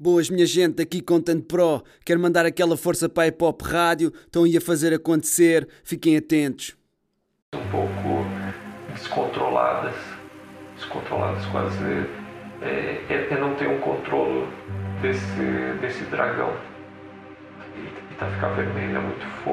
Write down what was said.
Boas, minha gente, aqui Content Pro. Quero mandar aquela força para a Hip Hop Rádio. Estão aí a fazer acontecer. Fiquem atentos. Um pouco descontroladas quase. Eu não tenho um controle desse dragão. E tá ficando vermelho, é muito forte.